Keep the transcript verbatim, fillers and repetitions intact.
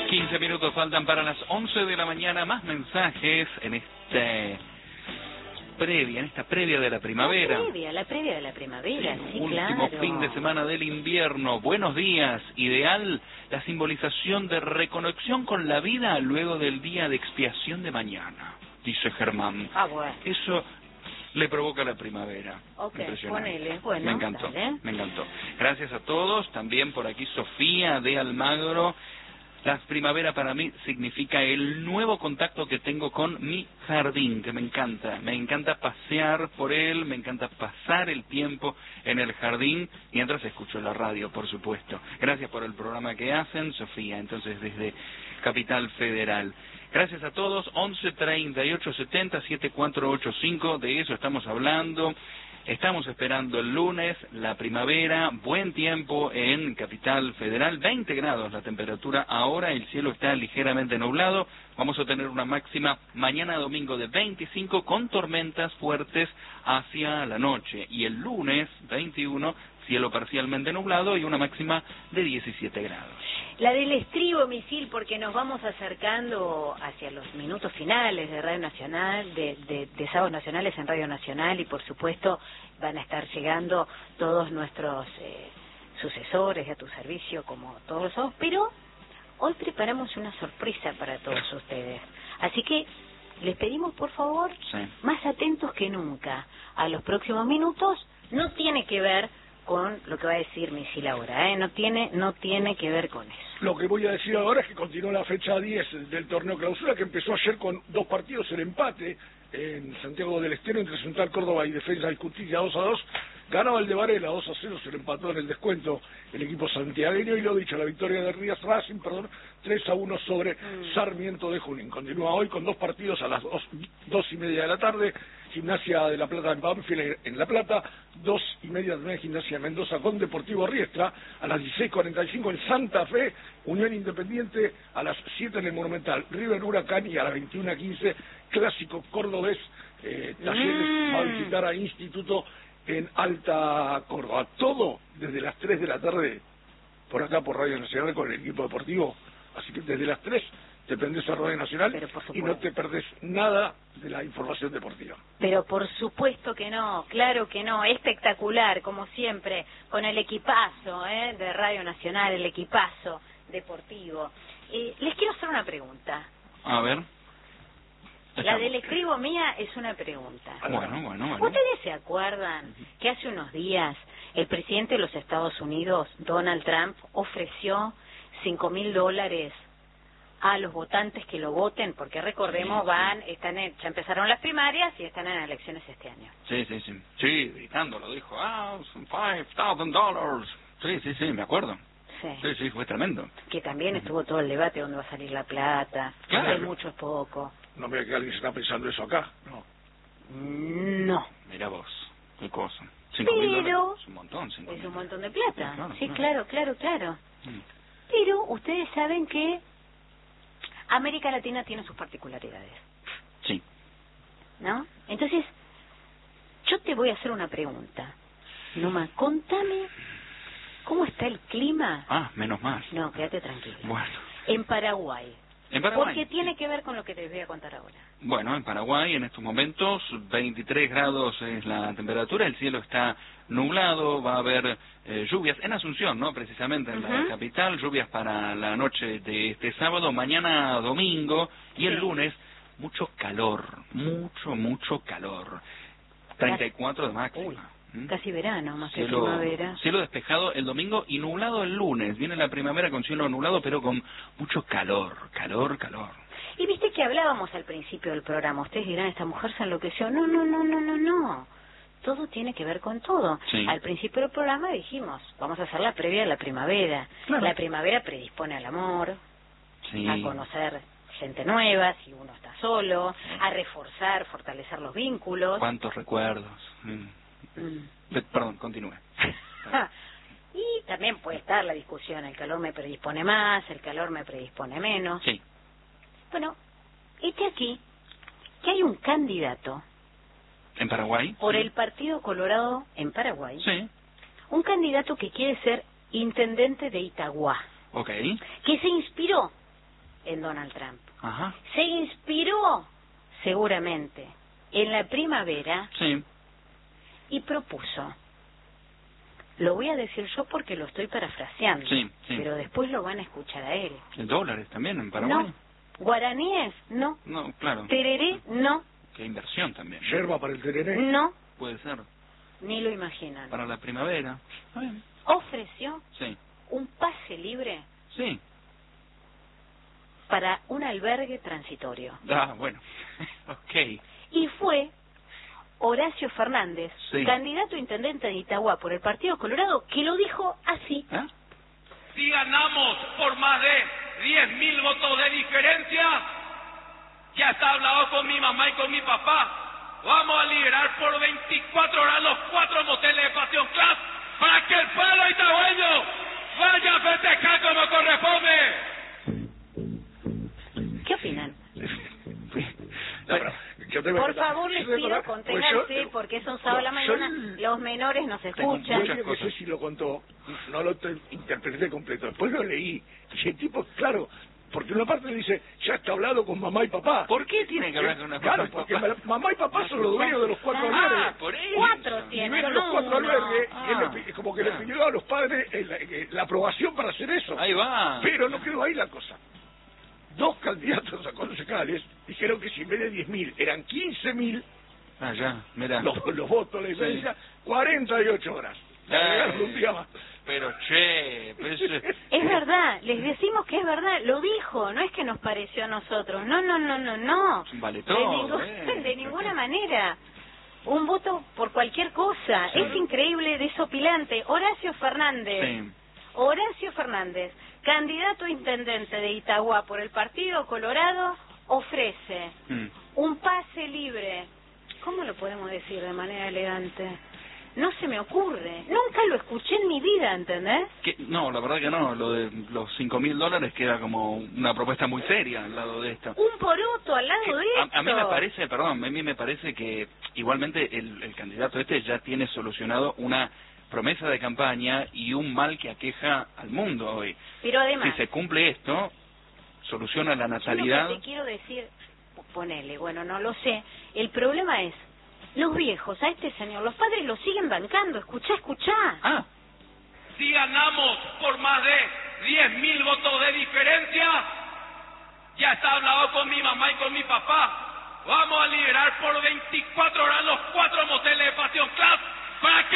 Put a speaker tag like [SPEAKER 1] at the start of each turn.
[SPEAKER 1] quince minutos faltan para las once de la mañana. Más mensajes en este previa, en esta previa de la primavera.
[SPEAKER 2] La previa, la previa de la primavera, sí, sí,
[SPEAKER 1] último
[SPEAKER 2] claro.
[SPEAKER 1] fin de semana del invierno. Buenos días. Ideal la simbolización de reconexión con la vida luego del día de expiación de mañana, dice Germán.
[SPEAKER 2] Ah, bueno.
[SPEAKER 1] Eso le provoca la primavera.
[SPEAKER 2] Ok,
[SPEAKER 1] impresionante.
[SPEAKER 2] ponele. Bueno,
[SPEAKER 1] me encantó,
[SPEAKER 2] dale.
[SPEAKER 1] me encantó. Gracias a todos. También por aquí Sofía de Almagro. La primavera para mí significa el nuevo contacto que tengo con mi jardín, que me encanta. Me encanta pasear por él, me encanta pasar el tiempo en el jardín mientras escucho la radio, por supuesto. Gracias por el programa que hacen, Sofía, entonces desde Capital Federal. Gracias a todos, once treinta y ocho setenta setenta y cuatro ochenta y cinco, de eso estamos hablando. Estamos esperando el lunes, la primavera, buen tiempo en Capital Federal, veinte grados la temperatura ahora, el cielo está ligeramente nublado, vamos a tener una máxima mañana domingo de veinticinco con tormentas fuertes hacia la noche y el lunes veintiuno, cielo parcialmente nublado y una máxima de diecisiete grados.
[SPEAKER 2] La del estribo, misil, porque nos vamos acercando hacia los minutos finales de Radio Nacional, de, de, de Sábados Nacionales en Radio Nacional, y por supuesto van a estar llegando todos nuestros eh, sucesores a tu servicio, como todos los sábados, pero hoy preparamos una sorpresa para todos ustedes. Así que les pedimos, por favor,
[SPEAKER 1] sí.
[SPEAKER 2] más atentos que nunca a los próximos minutos. No tiene que ver con lo que va a decir Misil ahora, ¿eh? No tiene, no tiene que ver con eso.
[SPEAKER 3] Lo que voy a decir ahora es que continuó la fecha diez del torneo clausura, que empezó ayer con dos partidos, el empate en Santiago del Estero entre Central Córdoba y Defensa y Justicia dos a dos. Ganaba el de Varela dos a cero, se le empató en el descuento el equipo santiagueño, y lo dicho, la victoria de Rías Racing, perdón, tres a uno sobre mm. Sarmiento de Junín. Continúa hoy con dos partidos a las dos, dos y media de la tarde, Gimnasia de La Plata en Banfield en La Plata, dos y media de Gimnasia de Mendoza con Deportivo Riestra, a las dieciséis cuarenta y cinco en Santa Fe, Unión Independiente, a las siete en el Monumental, River Huracán, y a las veintiuna quince, Clásico Cordobés, eh, Talleres mm. va a visitar a Instituto en Alta Córdoba. Todo desde las tres de la tarde, por acá por Radio Nacional con el equipo deportivo. Así que desde las tres te prendés a Radio Nacional y no te perdés nada de la información deportiva.
[SPEAKER 2] Pero por supuesto que no, claro que no, espectacular, como siempre, con el equipazo ¿eh? de Radio Nacional, el equipazo deportivo. Eh, les quiero hacer una pregunta.
[SPEAKER 1] A ver.
[SPEAKER 2] La del escribo mía es una pregunta.
[SPEAKER 1] Bueno, bueno, bueno.
[SPEAKER 2] ¿Ustedes se acuerdan que hace unos días el presidente de los Estados Unidos, Donald Trump, ofreció cinco mil dólares a los votantes que lo voten? Porque recordemos, van, están en, ya empezaron las primarias y están en elecciones este año.
[SPEAKER 1] Sí, sí, sí. Sí, gritando, lo dijo. Ah, son five thousand dollars. Sí, sí, sí, me acuerdo.
[SPEAKER 2] Sí.
[SPEAKER 1] sí, sí, fue tremendo.
[SPEAKER 2] Que también estuvo todo el debate dónde va a salir la plata,
[SPEAKER 1] claro.
[SPEAKER 2] es mucho, es poco.
[SPEAKER 3] No me que alguien se está pensando eso acá, no.
[SPEAKER 2] No.
[SPEAKER 1] Mira vos, qué cosa. Cinco mil dólares es un montón. Cinco
[SPEAKER 2] es
[SPEAKER 1] mil.
[SPEAKER 2] un montón de plata.
[SPEAKER 1] Sí, claro,
[SPEAKER 2] sí,
[SPEAKER 1] claro,
[SPEAKER 2] claro, claro. claro.
[SPEAKER 1] Mm.
[SPEAKER 2] Pero ustedes saben que América Latina tiene sus particularidades.
[SPEAKER 1] Sí.
[SPEAKER 2] ¿No? Entonces, yo te voy a hacer una pregunta. Noma, contame cómo está el clima.
[SPEAKER 1] Ah, menos mal.
[SPEAKER 2] No, quédate tranquilo.
[SPEAKER 1] Bueno.
[SPEAKER 2] En Paraguay.
[SPEAKER 1] En Paraguay.
[SPEAKER 2] Porque tiene que ver con lo que te voy a contar ahora.
[SPEAKER 1] Bueno, en Paraguay en estos momentos veintitrés grados es la temperatura, el cielo está nublado, va a haber eh, lluvias en Asunción, ¿no? Precisamente en uh-huh. la capital, lluvias para la noche de este sábado, mañana domingo y sí. el lunes mucho calor, mucho, mucho calor. treinta y cuatro de máxima.
[SPEAKER 2] Uy. ¿Mm? Casi verano, más
[SPEAKER 1] cielo,
[SPEAKER 2] que primavera.
[SPEAKER 1] Cielo despejado el domingo y nublado el lunes. Viene la primavera con cielo nublado, pero con mucho calor, calor, calor.
[SPEAKER 2] Y viste que hablábamos al principio del programa. Ustedes dirán, esta mujer se enloqueció. No, no, no, no, no, no. Todo tiene que ver con todo.
[SPEAKER 1] Sí.
[SPEAKER 2] Al principio del programa dijimos, vamos a hacer la previa de la primavera. Claro. La primavera predispone al amor,
[SPEAKER 1] sí.
[SPEAKER 2] a conocer gente nueva, si uno está solo, a reforzar, fortalecer los vínculos.
[SPEAKER 1] ¿Cuántos recuerdos? Mm. Mm. Perdón, continúe.
[SPEAKER 2] Y también puede estar la discusión, el calor me predispone más, el calor me predispone menos.
[SPEAKER 1] Sí.
[SPEAKER 2] Bueno, este aquí, que hay un candidato.
[SPEAKER 1] ¿En Paraguay?
[SPEAKER 2] Por
[SPEAKER 1] sí.
[SPEAKER 2] el Partido Colorado en Paraguay.
[SPEAKER 1] Sí.
[SPEAKER 2] Un candidato que quiere ser intendente de Itagua.
[SPEAKER 1] Ok.
[SPEAKER 2] Que se inspiró en Donald Trump.
[SPEAKER 1] Ajá.
[SPEAKER 2] Se inspiró, seguramente, en la primavera
[SPEAKER 1] Sí.
[SPEAKER 2] y propuso. Lo voy a decir yo porque lo estoy parafraseando,
[SPEAKER 1] Sí, sí.
[SPEAKER 2] pero después lo van a escuchar a él.
[SPEAKER 1] ¿En dólares también en Paraguay?
[SPEAKER 2] No. Guaraníes, no.
[SPEAKER 1] No, claro.
[SPEAKER 2] Tereré, no.
[SPEAKER 1] Qué inversión también.
[SPEAKER 3] Yerba para el tereré.
[SPEAKER 2] No,
[SPEAKER 1] Puede ser.
[SPEAKER 2] ni lo imaginan.
[SPEAKER 1] Para la primavera. Está bien.
[SPEAKER 2] Ofreció
[SPEAKER 1] Sí.
[SPEAKER 2] un pase libre
[SPEAKER 1] Sí.
[SPEAKER 2] para un albergue transitorio.
[SPEAKER 1] Ah, bueno. Ok.
[SPEAKER 2] Y fue Horacio Fernández,
[SPEAKER 1] Sí.
[SPEAKER 2] candidato a intendente de Itagua por el Partido Colorado, que lo dijo así.
[SPEAKER 1] ¿Ah?
[SPEAKER 4] Si ganamos por más de diez mil votos de diferencia, ya está hablado con mi mamá y con mi papá. Vamos a liberar por veinticuatro horas los cuatro moteles de Pasión Club para que el pueblo itagüeño vaya a festejar como corresponde.
[SPEAKER 2] ¿Qué opinan?
[SPEAKER 3] No, pero yo te voy a
[SPEAKER 2] Por
[SPEAKER 3] contar.
[SPEAKER 2] favor, les
[SPEAKER 3] Yo te voy a
[SPEAKER 2] pido
[SPEAKER 3] contar.
[SPEAKER 2] conténganse,
[SPEAKER 3] Pues yo-
[SPEAKER 2] porque son sábado a la
[SPEAKER 3] no, yo-
[SPEAKER 2] mañana, los menores nos
[SPEAKER 1] Tengo
[SPEAKER 2] escuchan.
[SPEAKER 3] Yo
[SPEAKER 1] muchas
[SPEAKER 3] creo que
[SPEAKER 1] cosas.
[SPEAKER 3] sé si lo contó, no lo te- interpreté completo. Después lo leí. Y el tipo, claro, porque una parte le dice, ya está hablado con mamá y papá.
[SPEAKER 1] ¿Por qué tiene que hablar con una
[SPEAKER 3] Claro,
[SPEAKER 1] mamá y
[SPEAKER 3] porque
[SPEAKER 1] papá?
[SPEAKER 3] ma- mamá y papá son los dueños de los cuatro
[SPEAKER 2] Ah,
[SPEAKER 3] albergues.
[SPEAKER 1] por eso.
[SPEAKER 2] Cuatro
[SPEAKER 3] Y
[SPEAKER 2] tienen,
[SPEAKER 3] ven a los
[SPEAKER 2] no
[SPEAKER 3] cuatro
[SPEAKER 2] uno.
[SPEAKER 3] albergues,
[SPEAKER 1] Ah.
[SPEAKER 3] y él le pi- como que le
[SPEAKER 1] Ah.
[SPEAKER 3] pidió a los padres eh, la, eh, la aprobación para hacer eso.
[SPEAKER 1] Ahí va.
[SPEAKER 3] Pero no quedó ahí la cosa. Dos candidatos a concejales dijeron que si en vez de diez mil eran quince mil
[SPEAKER 1] Ah, ya, mira.
[SPEAKER 3] los, los votos, la diferencia, cuarenta y ocho horas. Le agregaron un día más.
[SPEAKER 1] Pero che, pero eso-
[SPEAKER 2] Es verdad, les decimos que es verdad, lo dijo, no es que nos pareció a nosotros, no, no, no, no, no.
[SPEAKER 1] Vale
[SPEAKER 2] De,
[SPEAKER 1] todo,
[SPEAKER 2] ningún-
[SPEAKER 1] eh.
[SPEAKER 2] de ninguna manera. Un voto por cualquier cosa,
[SPEAKER 1] Sí.
[SPEAKER 2] es increíble, desopilante. Horacio Fernández,
[SPEAKER 1] Sí.
[SPEAKER 2] Horacio Fernández, candidato a intendente de Itagua por el Partido Colorado, ofrece
[SPEAKER 1] Mm.
[SPEAKER 2] un pase libre. ¿Cómo lo podemos decir de manera elegante? No se me ocurre, nunca lo escuché en mi vida, ¿entendés?
[SPEAKER 1] Que- no, la verdad que no. Lo de los cinco mil dólares queda como una propuesta muy seria al lado de esto.
[SPEAKER 2] Un poroto al lado de esto.
[SPEAKER 1] A, a mí me parece, perdón, a mí me parece que igualmente el, el candidato este ya tiene solucionado una promesa de campaña y un mal que aqueja al mundo hoy.
[SPEAKER 2] Pero además,
[SPEAKER 1] Si se cumple esto, soluciona la
[SPEAKER 2] yo lo
[SPEAKER 1] natalidad.
[SPEAKER 2] que te quiero decir, ponele, bueno, no lo sé, el problema es, los viejos, a este señor, los padres lo siguen bancando, escuchá, escuchá.
[SPEAKER 1] Ah,
[SPEAKER 4] Si ganamos por más de diez mil votos de diferencia, ya está hablado con mi mamá y con mi papá. Vamos a liberar por veinticuatro horas los cuatro moteles de Pasión Club para que